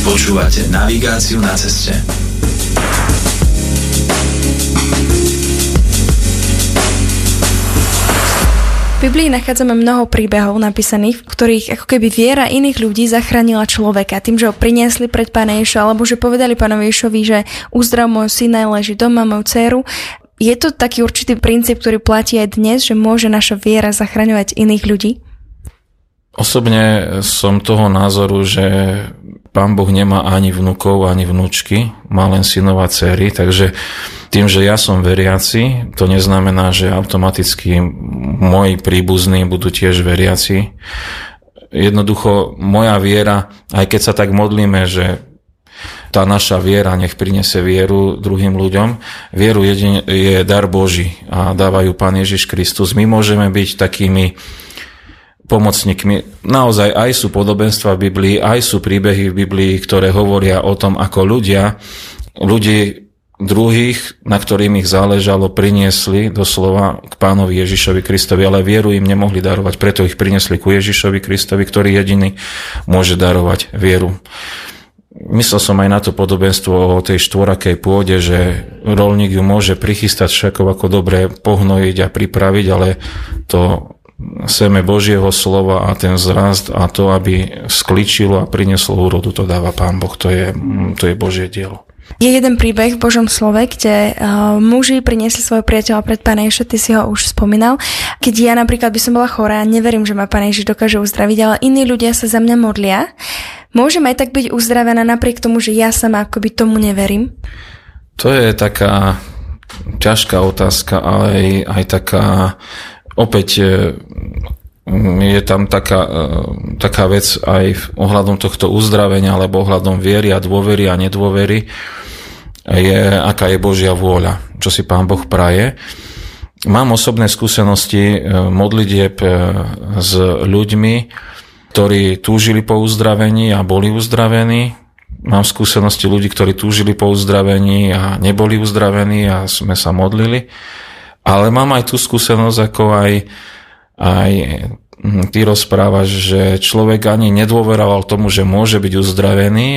Počúvate navigáciu na ceste. V Biblii nachádzame mnoho príbehov napísaných, v ktorých ako keby viera iných ľudí zachránila človeka tým, že ho priniesli pred Pána Ježiša, alebo že povedali Pánovi Ježišovi, že uzdrav môjho syna, leží doma, moju dceru. Je to taký určitý princíp, ktorý platí aj dnes, že môže naša viera zachraňovať iných ľudí? Osobne som toho názoru, že Pán Boh nemá ani vnukov, ani vnúčky, má len synov a dcery, takže tým, že ja som veriaci, to neznamená, že automaticky moji príbuzní budú tiež veriaci. Jednoducho moja viera, aj keď sa tak modlíme, že tá naša viera nech prinesie vieru druhým ľuďom, vieru je dar Boží a dávajú Pán Ježiš Kristus. My môžeme byť takými pomocníkmi. Naozaj aj sú podobenstva v Biblii, aj sú príbehy v Biblii, ktoré hovoria o tom, ako ľudí druhých, na ktorým ich záležalo, priniesli doslova k Pánovi Ježišovi Kristovi, ale vieru im nemohli darovať, preto ich priniesli ku Ježišovi Kristovi, ktorý jediný môže darovať vieru. Myslel som aj na to podobenstvo o tej štvorakej pôde, že roľník ju môže prichystať všakov, ako dobre pohnojiť a pripraviť, ale to seme Božieho slova a ten zrast a to, aby skličilo a prinieslo úrodu, to dáva Pán Boh. To je Božie dielo. Je jeden príbeh v Božom slove, kde muži priniesli svojho priateľa pred Pána Ježiša, ty si ho už spomínal. Keď ja napríklad by som bola chorá, neverím, že ma Pán Ježiš dokáže uzdraviť, ale iní ľudia sa za mňa modlia. Môžem aj tak byť uzdravená napriek tomu, že ja sama akoby tomu neverím? To je taká ťažká otázka, ale aj taká opäť je tam taká vec aj ohľadom tohto uzdravenia alebo ohľadom viery a dôvery a nedôvery, je aká je Božia vôľa, čo si Pán Boh praje. Mám osobné skúsenosti modlitieb s ľuďmi, ktorí túžili po uzdravení a boli uzdravení. Mám skúsenosti ľudí, ktorí túžili po uzdravení a neboli uzdravení a sme sa modlili. Ale mám aj tú skúsenosť, ako aj ty rozprávaš, že človek ani nedôveroval tomu, že môže byť uzdravený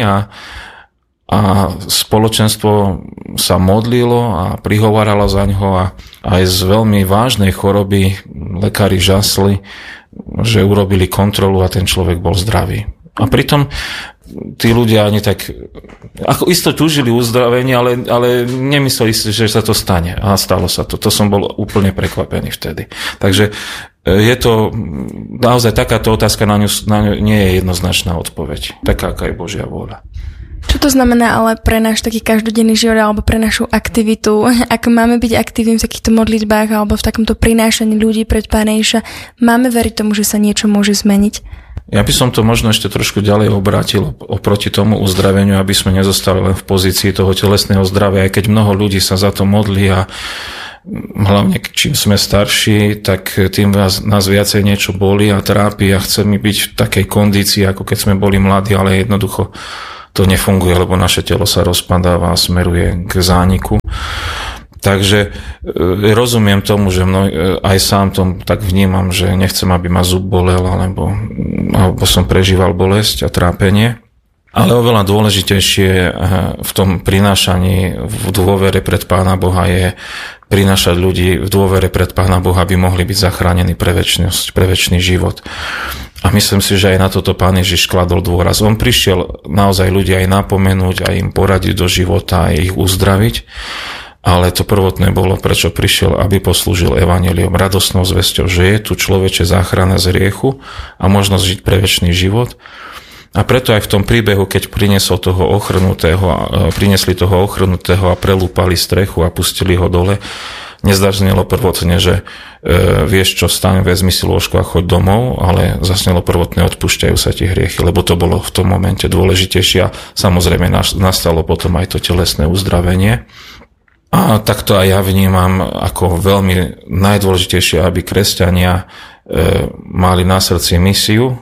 a spoločenstvo sa modlilo a prihováralo za ňoho a aj z veľmi vážnej choroby lekári žasli, že urobili kontrolu a ten človek bol zdravý. A pritom tí ľudia ani tak, ako isto túžili uzdravenie, ale nemysleli si, že sa to stane. A stalo sa to. To som bol úplne prekvapený vtedy. Takže je to naozaj takáto otázka, na ňu nie je jednoznačná odpoveď. Taká, aká je Božia vôľa. Čo to znamená ale pre náš taký každodenný život alebo pre našu aktivitu? Ak máme byť aktívni v takýchto modlitbách alebo v takomto prinášaní ľudí pred Pána Ježiša, máme veriť tomu, že sa niečo môže zmeniť? Ja by som to možno ešte trošku ďalej obrátil oproti tomu uzdraveniu, aby sme nezostali len v pozícii toho telesného zdravia, aj keď mnoho ľudí sa za to modlí a hlavne čím sme starší, tak tým nás viacej niečo bolí a trápi a chceme byť v takej kondícii, ako keď sme boli mladí, ale jednoducho to nefunguje, lebo naše telo sa rozpadáva a smeruje k zániku. Takže rozumiem tomu, že aj sám tom tak vnímam, že nechcem, aby ma zub bolel, alebo som prežíval bolesť a trápenie. Ale oveľa dôležitejšie v tom prinášaní v dôvere pred Pána Boha je prinášať ľudí v dôvere pred Pána Boha, aby mohli byť zachránení pre večnosť, pre večný život. A myslím si, že aj na toto Pán Ježiš kladol dôraz. On prišiel naozaj ľudia aj napomenúť, aj im poradiť do života, aj ich uzdraviť. Ale to prvotné bolo, prečo prišiel, aby poslúžil evanjeliom, radostnou zvesťou, že je tu človeče záchrana z hriechu a možnosť žiť pre večný život. A preto aj v tom príbehu, keď priniesli toho ochrnutého a prelúpali strechu a pustili ho dole, nezdaznelo prvotne, že vieš čo, staň, vezmi si lôžko a choď domov, ale zasnelo prvotne, odpúšťajú sa ti hriechy, lebo to bolo v tom momente dôležitejšie a samozrejme nastalo potom aj to telesné uzdravenie. A takto aj ja vnímam ako veľmi najdôležitejšie, aby kresťania mali na srdci misiu,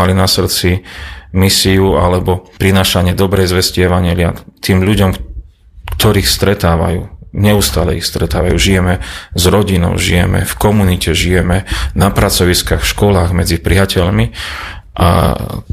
alebo prinášanie dobrej zvesti evanjelia tým ľuďom, ktorých stretávajú. Neustále ich stretávajú. Žijeme s rodinou, žijeme v komunite, žijeme na pracoviskách, v školách, medzi priateľmi a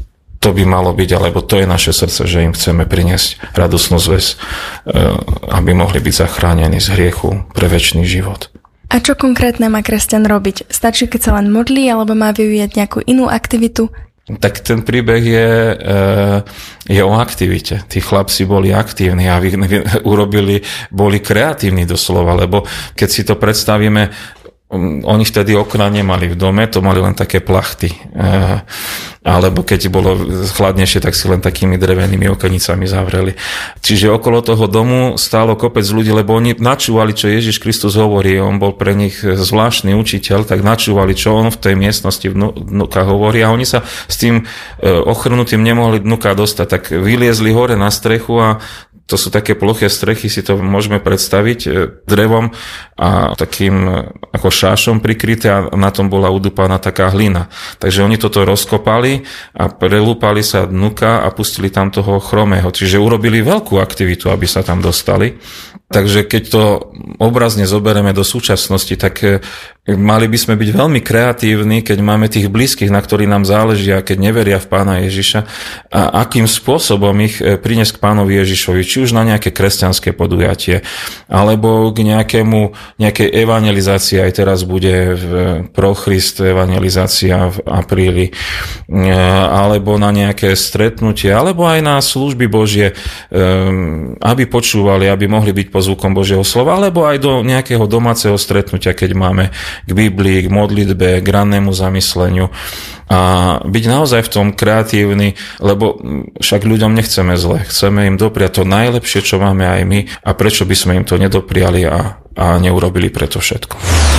to by malo byť, alebo to je naše srdce, že im chceme priniesť radosnú zväz, aby mohli byť zachránení z hriechu pre večný život. A čo konkrétne má kresťan robiť? Stačí, keď sa len modlí, alebo má vyvíjať nejakú inú aktivitu? Tak ten príbeh je o aktivite. Tí chlapci boli aktívni a boli kreatívni doslova, lebo keď si to predstavíme, oni vtedy okná nemali v dome, to mali len také plachty. Alebo keď bolo chladnejšie, tak si len takými drevenými okenicami zavreli. Čiže okolo toho domu stálo kopec ľudí, lebo oni načúvali, čo Ježiš Kristus hovorí. On bol pre nich zvláštny učiteľ, tak načúvali, čo on v tej miestnosti vnuka hovorí a oni sa s tým ochrnutým nemohli vnuka dostať. Tak vyliezli hore na strechu a to sú také ploché strechy, si to môžeme predstaviť, drevom a takým ako šášom prikryté a na tom bola udúpaná taká hlina. Takže oni toto rozkopali a prelúpali sa dnuka a pustili tam toho chromého. Čiže urobili veľkú aktivitu, aby sa tam dostali. Takže keď to obrazne zoberieme do súčasnosti, tak mali by sme byť veľmi kreatívni, keď máme tých blízkych, na ktorých nám záleží a keď neveria v Pána Ježiša, a akým spôsobom ich priniesť k Pánovi Ježišovi, či už na nejaké kresťanské podujatie, alebo k nejakej evangelizácii, aj teraz bude v Prochrist evangelizácia v apríli, alebo na nejaké stretnutie, alebo aj na služby Božie, aby počúvali, aby mohli byť pozvukom Božieho slova, alebo aj do nejakého domáceho stretnutia, keď máme k Biblii, k modlitbe, k rannému zamysleniu. A byť naozaj v tom kreatívny, lebo však ľuďom nechceme zle. Chceme im dopriať to najlepšie, čo máme aj my, a prečo by sme im to nedopriali a neurobili preto všetko.